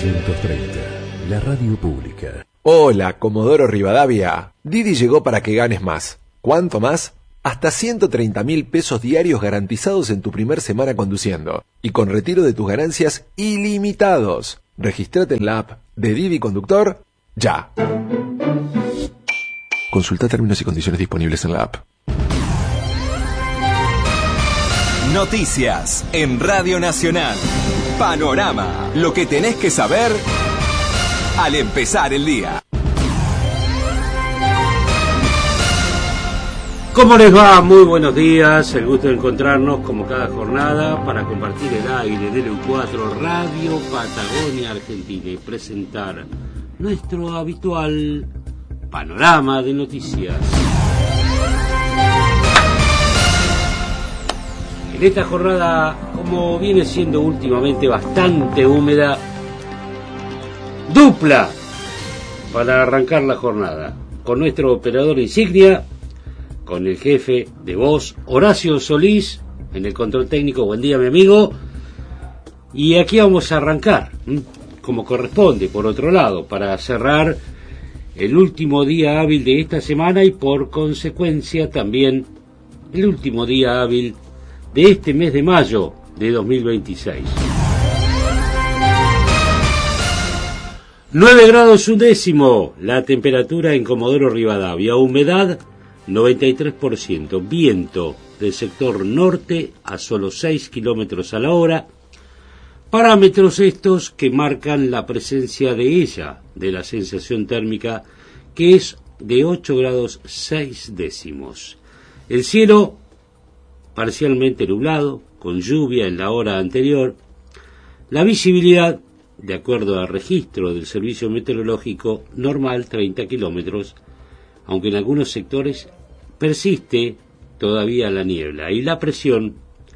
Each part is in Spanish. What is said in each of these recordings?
AM1230, la radio pública. Hola, Comodoro Rivadavia. Didi llegó para que ganes más. ¿Cuánto más? Hasta 130.000 pesos diarios garantizados en tu primer semana conduciendo. Y con retiro de tus ganancias ilimitados. Regístrate en la app de Didi Conductor ya. Consulta términos y condiciones disponibles en la app. Noticias en Radio Nacional. Panorama. Lo que tenés que saber al empezar el día. ¿Cómo les va? Muy buenos días. El gusto de encontrarnos como cada jornada para compartir el aire del EU4 Radio Patagonia Argentina y presentar nuestro habitual panorama de noticias. En esta jornada, como viene siendo últimamente bastante húmeda, dupla para arrancar la jornada, con nuestro operador insignia, con el jefe de voz, Horacio Solís, en el control técnico. Buen día, mi amigo. Y aquí vamos a arrancar, como corresponde, por otro lado, para cerrar el último día hábil de esta semana y por consecuencia también el último día hábil de este mes de mayo de 2026. 9 grados undécimo la temperatura en Comodoro Rivadavia, humedad 93%, viento del sector norte a solo 6 kilómetros a la hora, parámetros estos que marcan la presencia de ella, de la sensación térmica, que es de 8 grados 6 décimos. El cielo parcialmente nublado, con lluvia en la hora anterior. La visibilidad, de acuerdo al registro del Servicio Meteorológico, normal 30 kilómetros, aunque en algunos sectores persiste todavía la niebla. Y la presión,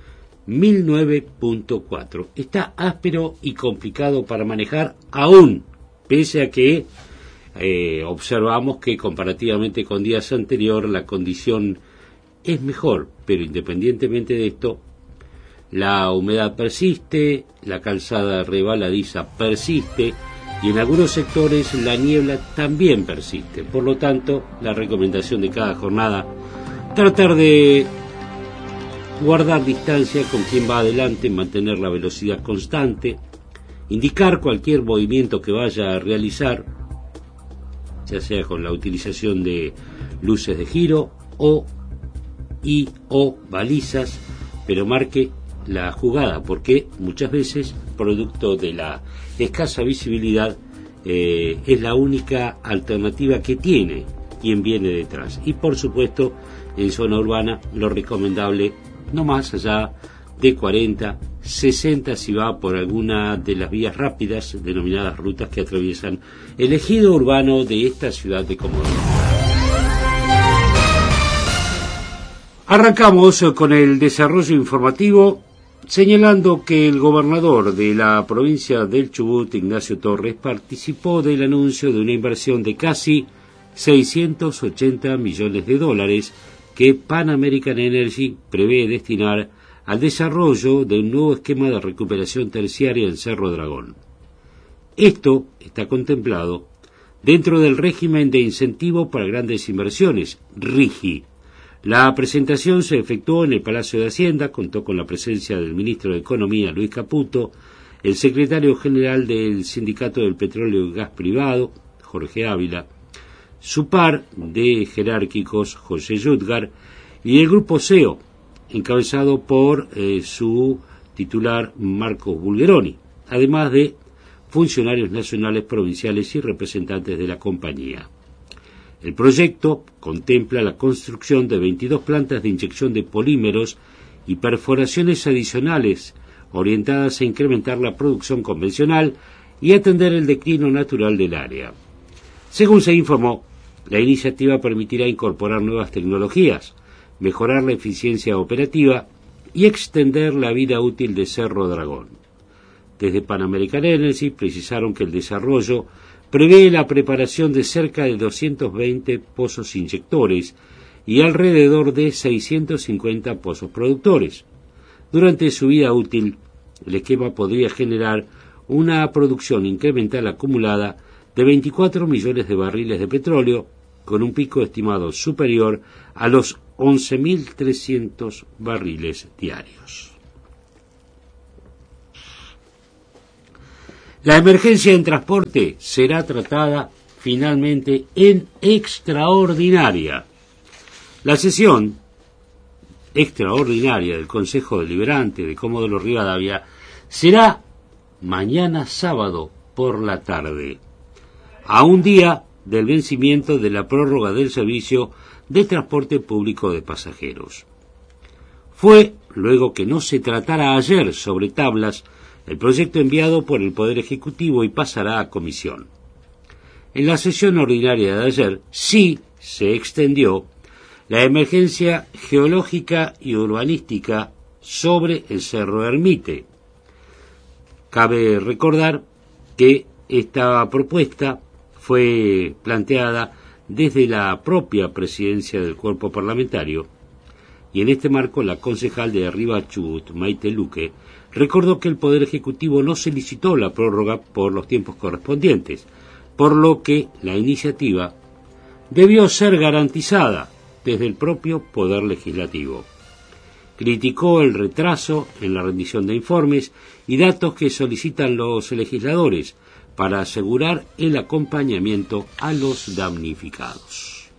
1009.4. Está áspero y complicado para manejar aún, pese a que observamos que comparativamente con días anteriores la condición es mejor, pero independientemente de esto, la humedad persiste, la calzada resbaladiza persiste y en algunos sectores la niebla también persiste. Por lo tanto, la recomendación de cada jornada, tratar de guardar distancia con quien va adelante, mantener la velocidad constante, indicar cualquier movimiento que vaya a realizar, ya sea con la utilización de luces de giro o balizas, pero marque la jugada, porque muchas veces, producto de la escasa visibilidad, es la única alternativa que tiene quien viene detrás. Y por supuesto, en zona urbana, lo recomendable, no más allá de 40, 60 si va por alguna de las vías rápidas, denominadas rutas que atraviesan el ejido urbano de esta ciudad de Comodoro. Arrancamos con el desarrollo informativo, señalando que el gobernador de la provincia del Chubut, Ignacio Torres, participó del anuncio de una inversión de casi 680 millones de dólares que Pan American Energy prevé destinar al desarrollo de un nuevo esquema de recuperación terciaria en Cerro Dragón. Esto está contemplado dentro del régimen de incentivo para grandes inversiones, RIGI. La presentación se efectuó en el Palacio de Hacienda, contó con la presencia del ministro de Economía, Luis Caputo, el secretario general del Sindicato del Petróleo y Gas Privado, Jorge Ávila, su par de jerárquicos, José Yudgar, y el grupo CEO, encabezado por su titular, Marcos Bulgeroni, además de funcionarios nacionales, provinciales y representantes de la compañía. El proyecto contempla la construcción de 22 plantas de inyección de polímeros y perforaciones adicionales orientadas a incrementar la producción convencional y atender el declino natural del área. Según se informó, la iniciativa permitirá incorporar nuevas tecnologías, mejorar la eficiencia operativa y extender la vida útil de Cerro Dragón. Desde Pan American Energy precisaron que el desarrollo prevé la preparación de cerca de 220 pozos inyectores y alrededor de 650 pozos productores. Durante su vida útil, el esquema podría generar una producción incremental acumulada de 24 millones de barriles de petróleo, con un pico estimado superior a los 11.300 barriles diarios. La emergencia en transporte será tratada finalmente en extraordinaria. La sesión extraordinaria del Consejo Deliberante de Comodoro Rivadavia será mañana sábado por la tarde, a un día del vencimiento de la prórroga del servicio de transporte público de pasajeros. Fue luego que no se tratara ayer sobre tablas el proyecto enviado por el Poder Ejecutivo y pasará a comisión. En la sesión ordinaria de ayer sí se extendió la emergencia geológica y urbanística sobre el Cerro Ermite. Cabe recordar que esta propuesta fue planteada desde la propia presidencia del cuerpo parlamentario, y en este marco la concejal de Arriba Chubut, Maite Luque, recordó que el Poder Ejecutivo no solicitó la prórroga por los tiempos correspondientes, por lo que la iniciativa debió ser garantizada desde el propio Poder Legislativo. Criticó el retraso en la rendición de informes y datos que solicitan los legisladores para asegurar el acompañamiento a los damnificados.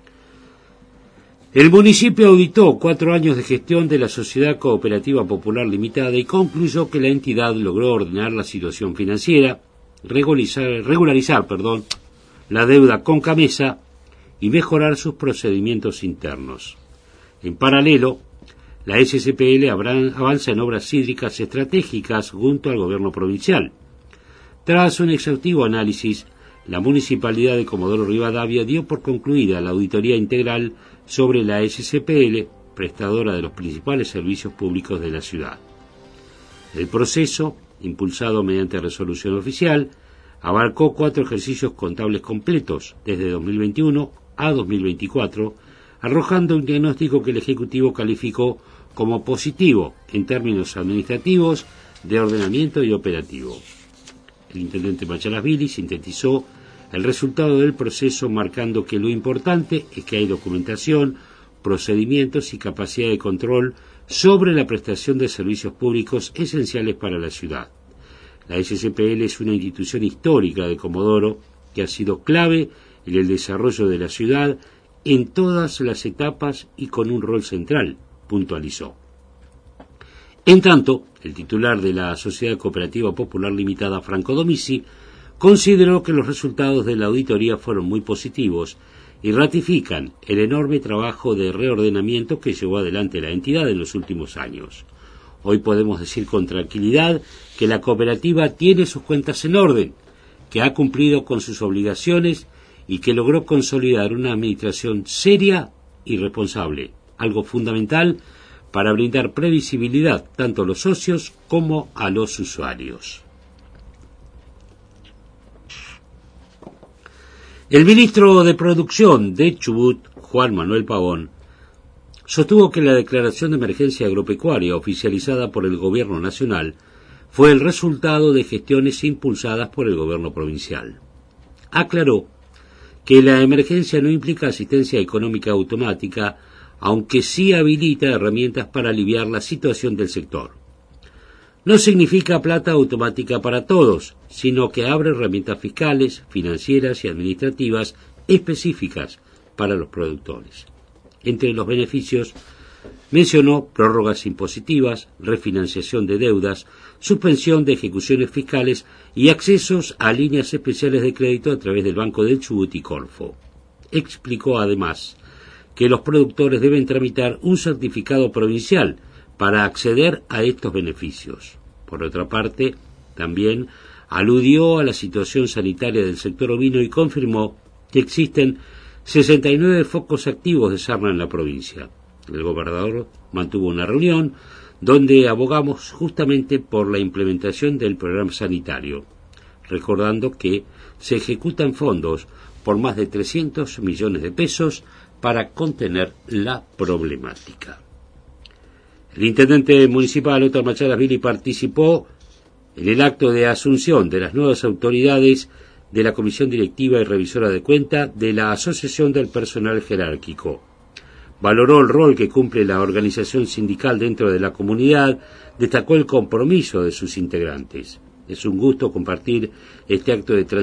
El municipio auditó 4 años de gestión de la Sociedad Cooperativa Popular Limitada y concluyó que la entidad logró ordenar la situación financiera, regularizar la deuda con Camesa y mejorar sus procedimientos internos. En paralelo, la SCPL avanza en obras hídricas estratégicas junto al gobierno provincial. Tras un exhaustivo análisis, la Municipalidad de Comodoro Rivadavia dio por concluida la auditoría integral sobre la SCPL, prestadora de los principales servicios públicos de la ciudad. El proceso, impulsado mediante resolución oficial, abarcó 4 ejercicios contables completos, desde 2021 a 2024, arrojando un diagnóstico que el Ejecutivo calificó como positivo en términos administrativos, de ordenamiento y operativo. El intendente Machalasvili sintetizó el resultado del proceso marcando que lo importante es que hay documentación, procedimientos y capacidad de control sobre la prestación de servicios públicos esenciales para la ciudad. La SCPL es una institución histórica de Comodoro que ha sido clave en el desarrollo de la ciudad en todas las etapas y con un rol central, puntualizó. En tanto, el titular de la Sociedad Cooperativa Popular Limitada, Franco Domisi, consideró que los resultados de la auditoría fueron muy positivos y ratifican el enorme trabajo de reordenamiento que llevó adelante la entidad en los últimos años. Hoy podemos decir con tranquilidad que la cooperativa tiene sus cuentas en orden, que ha cumplido con sus obligaciones y que logró consolidar una administración seria y responsable, algo fundamental para brindar previsibilidad tanto a los socios como a los usuarios. El ministro de Producción de Chubut, Juan Manuel Pavón, sostuvo que la declaración de emergencia agropecuaria oficializada por el Gobierno Nacional fue el resultado de gestiones impulsadas por el Gobierno Provincial. Aclaró que la emergencia no implica asistencia económica automática, aunque sí habilita herramientas para aliviar la situación del sector. No significa plata automática para todos, sino que abre herramientas fiscales, financieras y administrativas específicas para los productores. Entre los beneficios mencionó prórrogas impositivas, refinanciación de deudas, suspensión de ejecuciones fiscales y accesos a líneas especiales de crédito a través del Banco del Chubut y Corfo. Explicó además que los productores deben tramitar un certificado provincial para acceder a estos beneficios. Por otra parte, también aludió a la situación sanitaria del sector ovino y confirmó que existen 69 focos activos de sarna en la provincia. El gobernador mantuvo una reunión donde abogamos justamente por la implementación del programa sanitario, recordando que se ejecutan fondos por más de 300 millones de pesos para contener la problemática. El intendente municipal, Héctor Machalasvili, participó en el acto de asunción de las nuevas autoridades de la Comisión Directiva y Revisora de Cuenta de la Asociación del Personal Jerárquico. Valoró el rol que cumple la organización sindical dentro de la comunidad, destacó el compromiso de sus integrantes. Es un gusto compartir este acto de